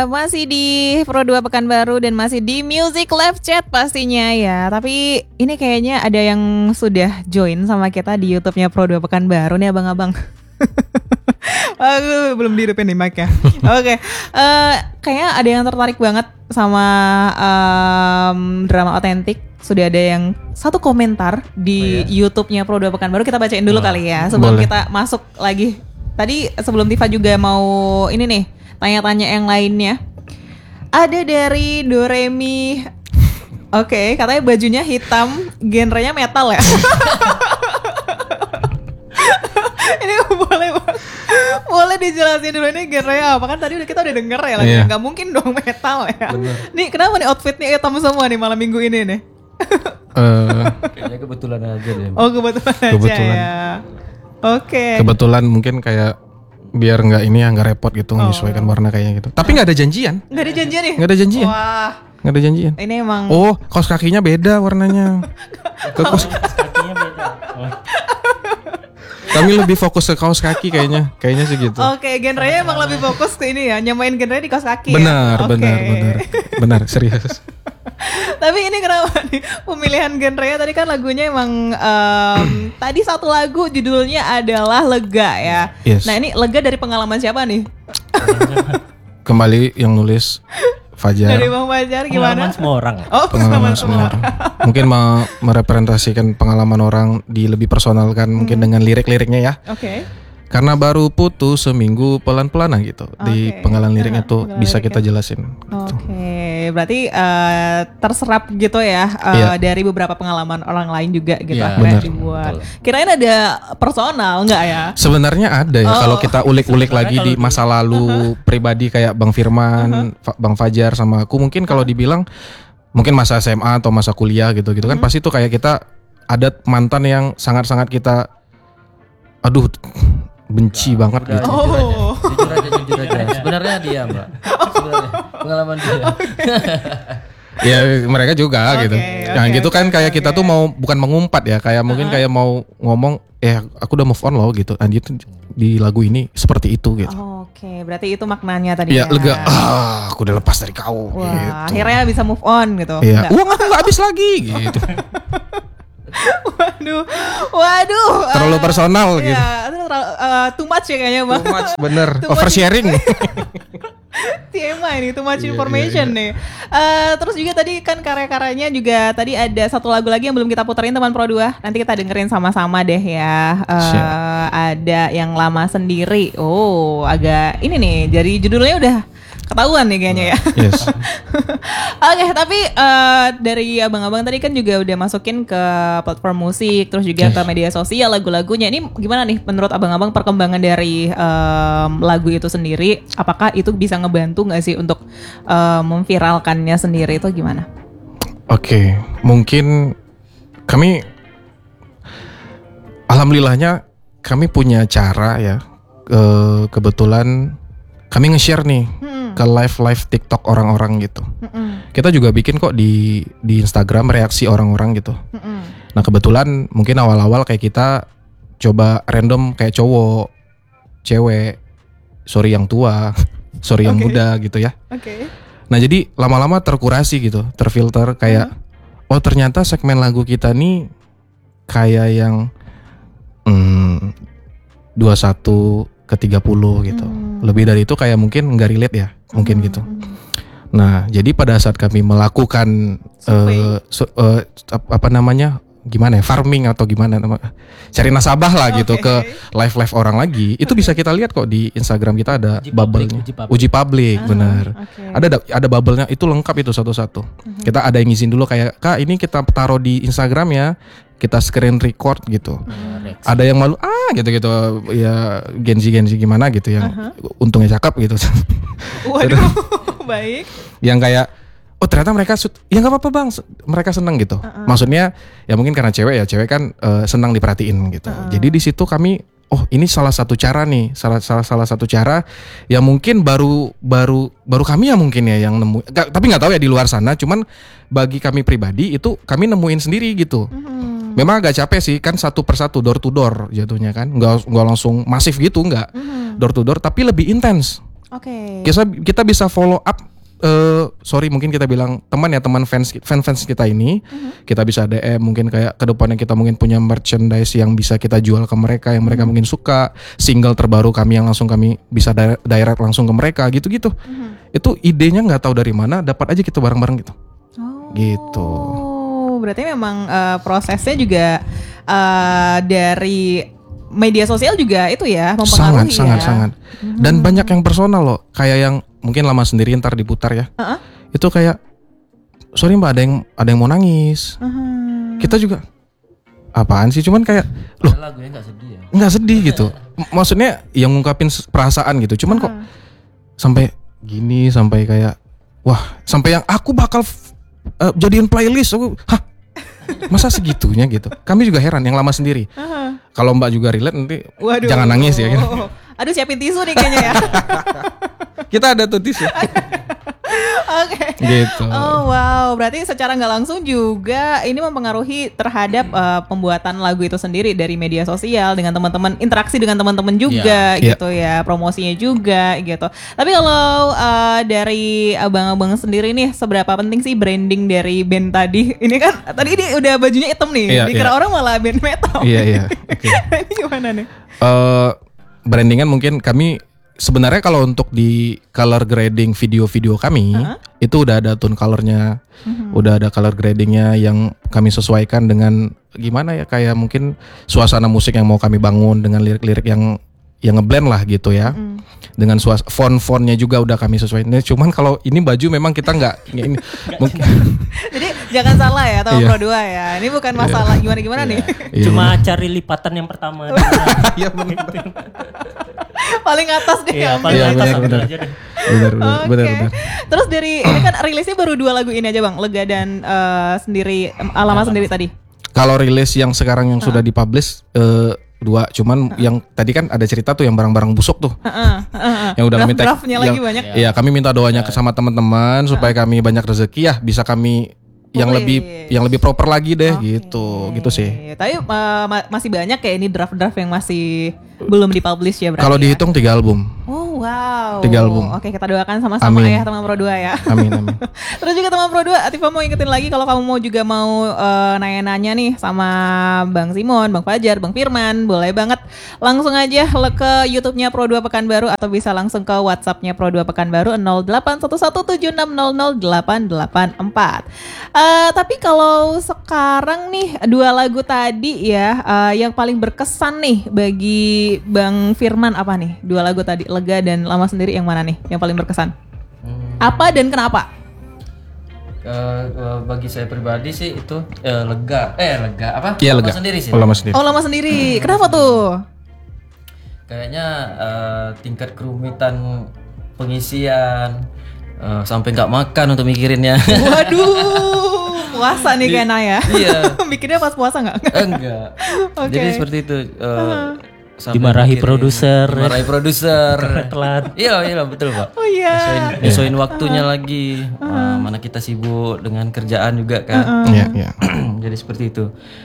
Masih di Pro 2 Pekanbaru dan masih di Music Live Chat pastinya ya. Tapi ini kayaknya ada yang sudah join sama kita di YouTube-nya Pro 2 Pekanbaru nih abang-abang. Aku belum dihidupin nih mic-nya. Oke. Kayaknya ada yang tertarik banget sama drama otentik. Sudah ada yang satu komentar di YouTube-nya Pro 2 Pekanbaru. Kita bacain dulu kali ya sebelum kita masuk lagi. Tadi sebelum Tifa juga mau ini nih tanya-tanya yang lainnya. Ada dari Doremi. Oke, katanya bajunya hitam, genrenya metal ya. Ini boleh dijelasin dulu ini genrenya apa? Kan tadi kita udah denger ya lagi. Gak mungkin dong metal ya. Bener. Nih kenapa nih outfitnya hitam semua nih malam minggu ini nih? Kayaknya kebetulan aja deh. Oh kebetulan aja ya. Oke. Kebetulan mungkin kayak biar nggak repot gitu menyesuaikan warna kayaknya gitu. Tapi nggak ada janjian. Nggak ada janjian nih? Nggak ada janjian. Wah. Nggak ada janjian. Ini emang. Oh, kaos kakinya beda warnanya. Kaos kakinya beda. Kami lebih fokus ke kaos kaki kayaknya sih gitu. Oke, genrenya emang lebih fokus ke ini ya, nyamain genre di kaos kaki. Benar, ya? benar, serius. Tapi ini kenapa nih pemilihan genrenya tadi kan lagunya emang tadi satu lagu judulnya adalah Lega ya. Yes. Nah ini Lega dari pengalaman siapa nih? Kembali yang nulis Fajar. Dari Bang Fajar gimana? Pengalaman semua orang. Oh pengalaman semua orang. Mungkin merepresentasikan pengalaman orang di lebih personalkan mungkin dengan lirik-liriknya ya. Oke. Karena baru putus seminggu pelan-pelan gitu. Di penggalan liriknya tuh bisa kita jelasin. Oke, berarti terserap gitu ya dari beberapa pengalaman orang lain juga gitu akhirnya dibuat. Kirain ada personal enggak ya? Sebenarnya ada ya kalau kita ulik-ulik lagi di masa lalu pribadi kayak Bang Firman, Bang Fajar sama aku mungkin kalau dibilang mungkin masa SMA atau masa kuliah gitu kan pasti tuh kayak kita ada mantan yang sangat-sangat kita benci banget gitu. Jujur aja. Sebenarnya dia, Mbak. Sebenarnya pengalaman dia. Ya mereka juga gitu. Nah gitu kan kayak kita tuh mau bukan mengumpat ya, kayak mungkin kayak mau ngomong aku udah move on loh gitu. Dan itu di lagu ini seperti itu gitu. Oke, berarti itu maknanya tadi ya. Lega, aku udah lepas dari kau. Wah, gitu. Akhirnya bisa move on gitu. Iya. Uang aku nggak habis lagi gitu. Waduh. Terlalu personal gitu. Iya, too much ya kayaknya Bang. Too much, bener. Oversharing. TMI ini too much information nih. Terus juga tadi kan karya-karyanya juga tadi ada satu lagu lagi yang belum kita puterin teman Pro 2. Nanti kita dengerin sama-sama deh ya. Ada yang lama sendiri. Oh, agak ini nih. Jadi judulnya udah ketahuan nih kayaknya ya. Yes. Oke, tapi dari abang-abang tadi kan juga udah masukin ke platform musik, terus juga ke media sosial lagu-lagunya. Ini gimana nih menurut abang-abang perkembangan dari lagu itu sendiri? Apakah itu bisa ngebantu nggak sih untuk memviralkannya sendiri itu gimana? Oke, mungkin kami alhamdulillahnya kami punya cara ya. Kebetulan kami nge-share nih ke live TikTok orang-orang gitu. Kita juga bikin kok di Instagram reaksi orang-orang gitu. Nah kebetulan mungkin awal-awal kayak kita coba random kayak cowok, cewek, sorry yang tua, sorry yang muda gitu ya. Nah jadi lama-lama terkurasi gitu, terfilter kayak oh ternyata segmen lagu kita nih kayak yang 21 ke 30 gitu. Lebih dari itu kayak mungkin nggak relate ya, mungkin gitu. Nah, jadi pada saat kami melakukan gimana ya, farming atau gimana, cari nasabah lah gitu ke live orang lagi, itu bisa kita lihat kok di Instagram kita ada bubble-nya, uji publik, benar. Ada bubble-nya itu lengkap itu satu-satu. Kita ada yang ngizin dulu kayak Kak ini kita taruh di Instagram ya. Kita screen record gitu. Ada yang malu gitu ya Genzi gimana gitu yang untungnya cakep gitu. Waduh, baik. Yang kayak ternyata mereka ya nggak apa-apa Bang, mereka seneng gitu. Maksudnya ya mungkin karena cewek kan senang diperhatiin gitu. Jadi di situ kami ini salah satu cara nih, salah satu cara yang mungkin baru kami ya mungkin ya yang nemu. Tapi nggak tahu ya di luar sana. Cuman bagi kami pribadi itu kami nemuin sendiri gitu. Memang agak capek sih kan satu persatu door to door jatuhnya kan, nggak langsung masif gitu nggak door to door, tapi lebih intens. Oke. Kita bisa follow up. Mungkin kita bilang teman fans kita ini, kita bisa DM mungkin kayak kedepannya kita mungkin punya merchandise yang bisa kita jual ke mereka yang mereka mungkin suka, single terbaru kami yang langsung kami bisa direct langsung ke mereka gitu-gitu. Itu idenya nggak tahu dari mana, dapat aja kita bareng-bareng gitu. Gitu. Berarti memang prosesnya juga dari media sosial juga itu ya mempengaruhi sangat. Dan banyak yang personal loh, kayak yang mungkin lama sendiri ntar diputar ya. Itu kayak sorry mbak ada yang mau nangis. Kita juga apaan sih, cuman kayak loh lagunya nggak sedih ya? Nggak sedih gitu. Maksudnya yang ngungkapin perasaan gitu, cuman kok sampai gini, sampai kayak wah, sampai yang aku bakal jadiin playlist. Masa segitunya gitu. Kami juga heran yang lama sendiri. Kalau mbak juga relate nanti jangan nangis ya gitu. Aduh, siapin tisu nih kayaknya ya. Kita ada tuh tisu. Oke. Gitu. Oh wow, berarti secara nggak langsung juga ini mempengaruhi terhadap pembuatan lagu itu sendiri dari media sosial dengan teman-teman, interaksi dengan teman-teman juga gitu ya, promosinya juga gitu. Tapi kalau dari abang-abang sendiri nih, seberapa penting sih branding dari band tadi? Ini kan tadi ini udah bajunya hitam nih, dikira orang malah band metal. Iya. Okay. Ini gimana nih? Brandingan mungkin kami sebenarnya kalau untuk di color grading video-video kami itu udah ada tone colornya, udah ada color gradingnya yang kami sesuaikan dengan gimana ya, kayak mungkin suasana musik yang mau kami bangun dengan lirik-lirik yang ngeblend lah gitu ya. Dengan font-fontnya juga udah kami sesuaikan. Cuman kalau ini baju memang kita nggak ini mungkin. Jadi jangan salah ya teman Pro 2 ya. Ini bukan masalah gimana nih. Cuma cari lipatan yang pertama. Iya benar. Paling atas deh. Iya, paling atas benar aja deh. Benar. Terus dari ini kan rilisnya baru 2 lagu ini aja Bang, Lega dan sendiri Lama Sendiri tadi. Kalau rilis yang sekarang yang sudah dipublish 2, cuman yang tadi kan ada cerita tuh yang barang-barang busuk tuh. Yang udah kami draftnya lagi banyak. Iya, kami minta doanya sama teman-teman supaya kami banyak rezeki ya, bisa kami yang lebih proper lagi deh gitu sih. Tapi masih banyak kayak ini draft-draft yang masih belum dipublish ya berarti. Kalau dihitung 3 album. Oh wow. 3 album. Oke, kita doakan sama-sama ya teman Pro 2 ya. Amin. Terus juga teman Pro 2, Atifa mau ingetin lagi kalau kamu mau nanya-nanya nih sama Bang Simon, Bang Fajar, Bang Firman, boleh banget langsung aja ke YouTube-nya Pro 2 Pekanbaru atau bisa langsung ke WhatsApp-nya Pro 2 Pekanbaru 081176000884. Tapi kalau sekarang nih 2 lagu tadi ya yang paling berkesan nih bagi Bang Firman apa nih? 2 lagu tadi, Lega dan Lama Sendiri, yang mana nih yang paling berkesan? Apa dan kenapa? Bagi saya pribadi sih itu lega apa? Iya, Lama lega. Sendiri sih. Lama Sendiri. Oh, Lama Sendiri. Kenapa tuh? Kayaknya tingkat kerumitan pengisian sampai nggak makan untuk mikirinnya. Waduh, puasa nih kayaknya ya. Iya. Mikirnya pas puasa nggak? Enggak. Oke. Jadi seperti itu. Dimarahi produser. Telat. Iya betul Pak. Oh iya. Nyesuaiin waktunya lagi. Mana kita sibuk dengan kerjaan juga kan. Iya. Jadi seperti itu.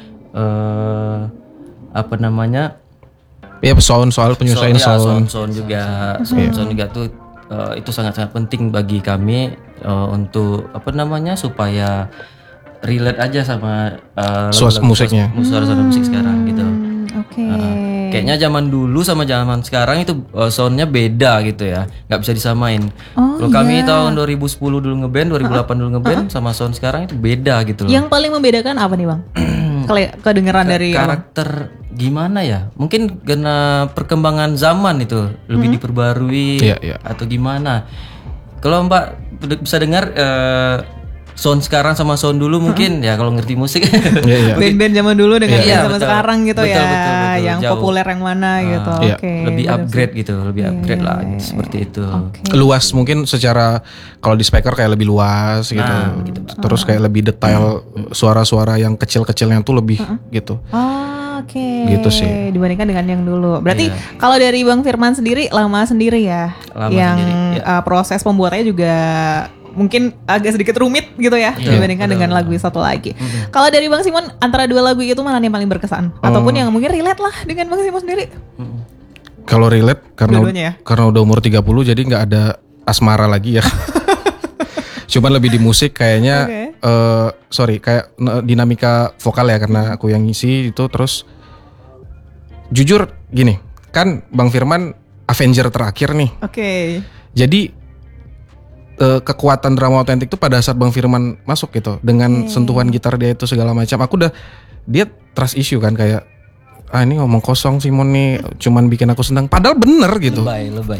Apa namanya? Iya, soal penyesuaian sound juga. Sound juga tuh itu sangat-sangat penting bagi kami untuk apa namanya, supaya relate aja sama musiknya. Suara musik sekarang gitu. Oke. Kayaknya zaman dulu sama zaman sekarang itu soundnya beda gitu ya, nggak bisa disamain. Kalau kami tahun 2010 dulu ngeband, 2008 dulu ngeband, sama sound sekarang itu beda gitu loh. Yang paling membedakan apa nih Bang? Kedengeran dari karakter gimana ya? Mungkin karena perkembangan zaman itu lebih diperbarui atau gimana? Kalau Mbak bisa dengar sound sekarang sama sound dulu mungkin ya, kalau ngerti musik. Band-band zaman dulu dengan zaman sekarang gitu betul, ya. betul, yang jauh. populer yang mana gitu. Oke. Lebih upgrade gitu, lebih upgrade lah gitu, seperti itu. Luas mungkin secara kalau di speaker kayak lebih luas gitu. Terus kayak lebih detail suara-suara yang kecil-kecilnya tuh lebih gitu. Oke. Gitu sih. Dibandingkan dengan yang dulu. Berarti kalau dari Bang Firman sendiri Lama Sendiri ya. Proses pembuatannya juga mungkin agak sedikit rumit gitu ya dibandingkan dengan lagu satu lagi. Kalau dari Bang Simon, antara 2 lagu itu mana yang paling berkesan? Ataupun yang mungkin relate lah dengan Bang Simon sendiri? Kalau relate Dua-duanya ya? karena udah umur 30 jadi nggak ada asmara lagi ya. Cuman lebih di musik kayaknya kayak dinamika vokal ya karena aku yang ngisi itu. Terus jujur gini, kan Bang Firman Avenger terakhir nih. Oke. Jadi kekuatan drama otentik tuh pada saat Bang Firman masuk gitu dengan sentuhan gitar dia itu segala macam. Dia trust issue kan kayak ini ngomong kosong Simon nih cuman bikin aku senang. Padahal bener gitu. Lebay.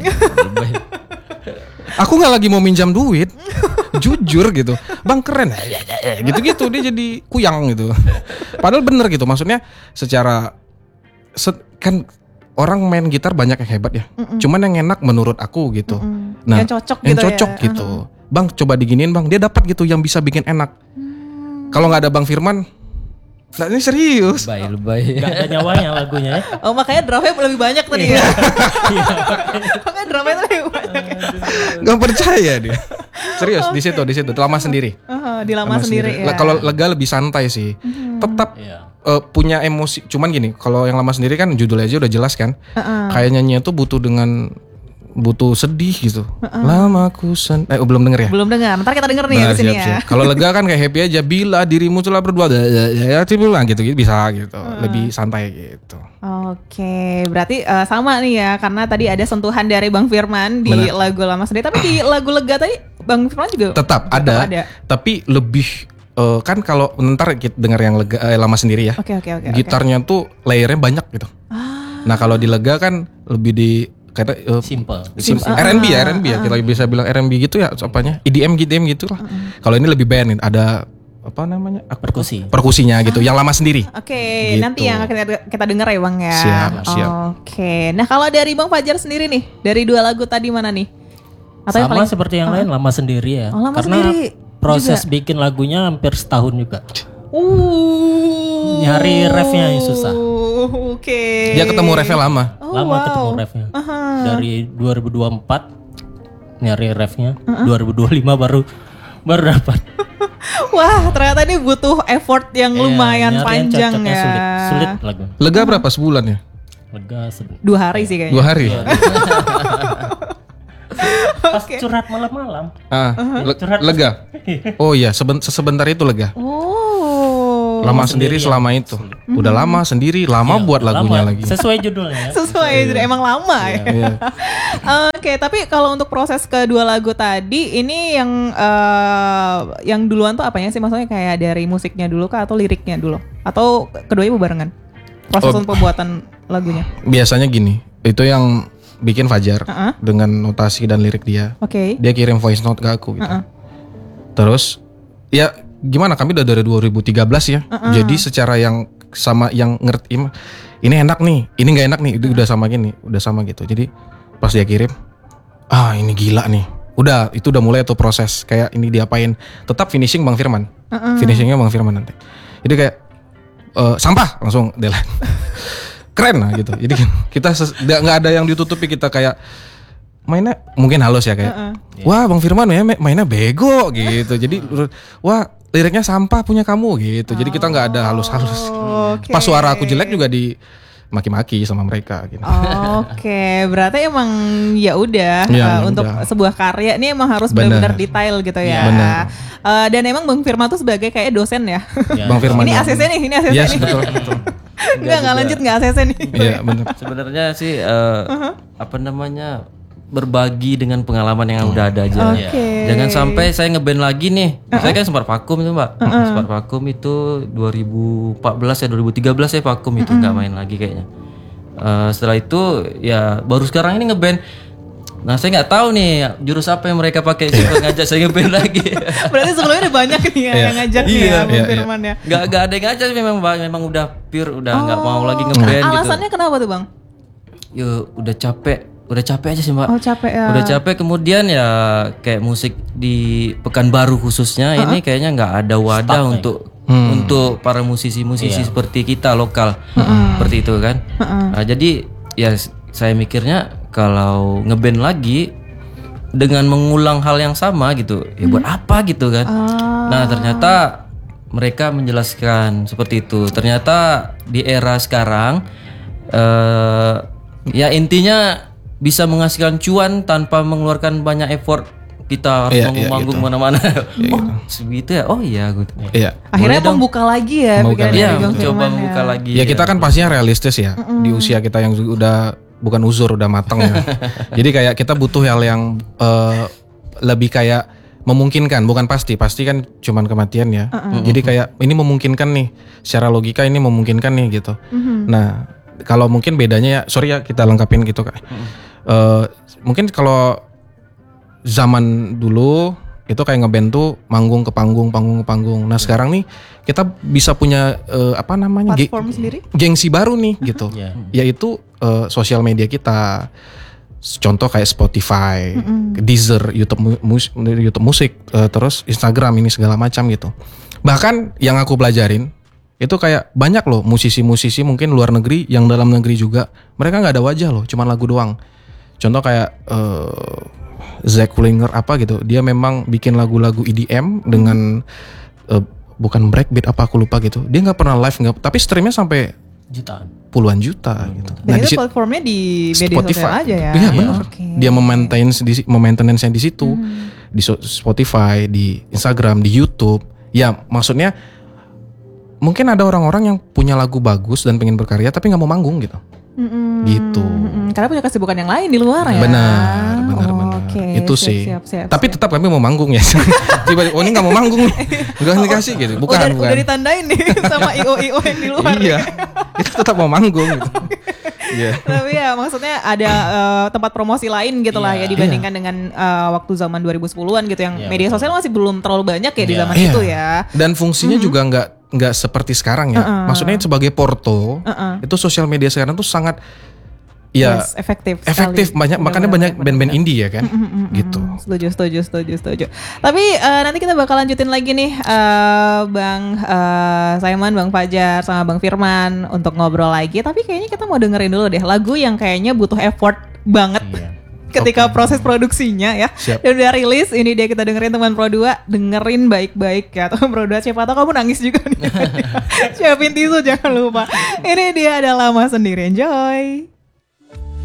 Aku nggak lagi mau minjam duit, jujur gitu. Bang keren, gitu-gitu dia jadi kuyang gitu. Padahal bener gitu. Maksudnya secara kan orang main gitar banyak yang hebat ya. Cuman yang enak menurut aku gitu. Nah, yang cocok gitu. Bang coba diginiin bang, dia dapat gitu yang bisa bikin enak. Kalau nggak ada Bang Firman, nah ini serius. Lebay. Gak ada nyawanya lagunya ya. Oh makanya drumnya lebih banyak tadi ya. Makanya drumnya lebih banyak. Gak percaya dia. Serius di situ Lama Sendiri. Di Lama Sendiri ya. Kalau Lega lebih santai sih. Tetap punya emosi. Cuman gini, kalau yang Lama Sendiri kan judulnya aja udah jelas kan. Kayak nyanyinya tuh butuh sedih gitu. Lama ku belum denger ya? Belum dengar. Ntar kita denger nih ya di sini ya. Kalau Lega kan kayak happy aja. Bila dirimu telah berdua ya bilang gitu bisa gitu. Lebih santai gitu. Oke, berarti sama nih ya karena tadi ada sentuhan dari Bang Firman di lagu Lama Sendiri. Tapi di lagu Lega tadi Bang Firman juga tetap ada. Tapi lebih kan kalau ntar kita denger yang Lama Sendiri ya. Oke. Gitarnya tuh layernya banyak gitu. Nah kalau di Lega kan lebih di kayak Simple. R&B ya kita bisa bilang R&B gitu ya apanya EDM gitu lah. Kalau ini lebih band ada apa namanya perkusinya gitu yang Lama Sendiri. Oke, gitu. Nanti yang kita dengar ya Bang ya. Siap. Oke, nah kalau dari Bang Fajar sendiri nih dari 2 lagu tadi mana nih? Atau sama yang seperti yang lain Lama Sendiri ya. Lama karena Sendiri proses juga bikin lagunya hampir setahun juga. Nyari refnya yang susah. Oke. Dia ketemu refnya lama. Ketemu refnya. Dari 2024 nyari refnya, 2025 baru dapat. Wah, ternyata ini butuh effort yang lumayan panjang ya. Sulit lagu. Lega berapa sebulan ya? Lega 2 hari sih kayaknya. 2 hari. Pas curhat malam-malam. Lega. Oh iya, sebentar itu Lega. Lama Sendiri selama itu. Udah lama sendiri, buat lagunya lama. Lagi. Sesuai judulnya. Emang lama ya. Oke, tapi kalau untuk proses kedua lagu tadi ini yang duluan tuh apanya sih? Maksudnya kayak dari musiknya dulu kah atau liriknya dulu? Atau keduanya barengan? Proses untuk pembuatan lagunya. Biasanya gini, itu yang bikin Fajar dengan notasi dan lirik dia. Oke. Dia kirim voice note ke aku gitu. Terus ya gimana, kami udah dari 2013 ya. Jadi secara yang sama yang ngerti ini enak nih, ini nggak enak nih, itu udah sama gitu. Jadi pas dia kirim, ini gila nih. Itu udah mulai tuh proses kayak ini diapain. Tetap finishing Bang Firman. Finishingnya Bang Firman nanti. Jadi kayak sampah langsung delete. Keren lah gitu. Jadi kita nggak ada yang ditutupi, kita kayak mainnya mungkin halus ya kayak wah Bang Firman ya mainnya bego gitu. Jadi wah liriknya sampah punya kamu gitu. Jadi kita nggak ada halus-halus. Pas suara aku jelek juga di maki-maki sama mereka gitu. Oke, berarti emang ya udah untuk sebuah karya ini emang harus benar-benar detail gitu ya. Dan emang Bang Firman tuh sebagai kayak dosen ya. Bang Firman. Ini ACC nih, Yes, betul. Enggak lanjut enggak ACC nih. Iya, benar. Sebenarnya sih berbagi dengan pengalaman yang udah ada aja. Jangan sampai saya ngeband lagi nih. Saya kan sempat vakum itu Mbak. Sempat vakum itu 2014 ya 2013 saya vakum itu nggak main lagi kayaknya. Setelah itu ya baru sekarang ini ngeband. Nah saya nggak tahu nih jurus apa yang mereka pakai sih ngajak saya ngeband lagi. Berarti sebelumnya udah banyak nih yang ngajak nih ya Bang Firman ya. Nggak ada yang ngajak memang udah pure udah nggak mau lagi ngeband gitu. Alasannya kenapa tuh Bang? Yo udah capek aja sih Mbak. Capek ya. Udah capek, kemudian ya kayak musik di Pekanbaru khususnya ini kayaknya nggak ada wadah untuk para musisi-musisi seperti kita lokal seperti itu kan. Nah, jadi ya saya mikirnya kalau ngeband lagi dengan mengulang hal yang sama gitu, ya buat apa gitu kan. Nah ternyata mereka menjelaskan seperti itu. Ternyata di era sekarang Ya intinya bisa menghasilkan cuan tanpa mengeluarkan banyak effort. Kita harus manggung mana-mana. Segitu ya. Oh iya gitu. Iya. Akhirnya membuka lagi ya. Iya, coba membuka lagi. Ya kita kan pastinya realistis ya. Di usia kita yang udah bukan uzur, udah matang ya. Jadi kayak kita butuh hal yang lebih kayak memungkinkan, bukan pasti kan cuman kematian ya. Jadi kayak ini memungkinkan nih, secara logika ini memungkinkan nih gitu. Nah kalau mungkin bedanya ya, sorry ya kita lengkapin gitu Kak. Mungkin kalau zaman dulu itu kayak ngeband tuh manggung ke panggung. Nah sekarang nih kita bisa punya platform sendiri, gengsi baru nih gitu, yaitu sosial media kita. Contoh kayak Spotify, Deezer, YouTube musik, terus Instagram ini segala macam gitu. Bahkan yang aku pelajarin itu kayak banyak loh musisi-musisi mungkin luar negeri yang dalam negeri juga, mereka nggak ada wajah loh, cuma lagu doang. Contoh kayak Zach Winger apa gitu, dia memang bikin lagu-lagu EDM dengan bukan breakbeat apa aku lupa gitu. Dia nggak pernah live, tapi streamnya sampai jutaan, puluhan juta gitu. Dan itu platformnya di media sosial aja ya. Iya benar. Dia memaintenance-nya di situ, di Spotify, di Instagram, di YouTube. Ya maksudnya mungkin ada orang-orang yang punya lagu bagus dan pengen berkarya tapi nggak mau manggung gitu. Gitu. Karena punya kesibukan yang lain di luar ya. Benar. Okay. Itu siap, sih. Tapi tetap kami mau manggung ya. Tiba-tiba ini nggak mau manggung, nggak dikasih gitu. Bukan. Udah ditandain nih sama IO yang di luar. Iya. Itu tetap mau manggung gitu. Yeah. Tapi ya maksudnya ada tempat promosi lain gitu lah ya dibandingkan dengan waktu zaman 2010-an gitu yang media sosial masih belum terlalu banyak ya di zaman itu ya. Dan fungsinya juga nggak seperti sekarang ya. Maksudnya sebagai porto itu sosial media sekarang tuh sangat efektif banyak, makanya banyak band-band indie ya kan. Gitu. Setuju. Tapi nanti kita bakal lanjutin lagi nih Bang Simon, Bang Fajar sama Bang Firman untuk ngobrol lagi. Tapi kayaknya kita mau dengerin dulu deh lagu yang kayaknya butuh effort banget. Ketika proses produksinya ya. Siap. Dan udah rilis, ini dia kita dengerin teman Pro 2, dengerin baik-baik ya teman Pro 2. Siapa tahu kamu nangis juga nih. Siapin tisu jangan lupa. Ini dia ada Lama Sendiri, enjoy.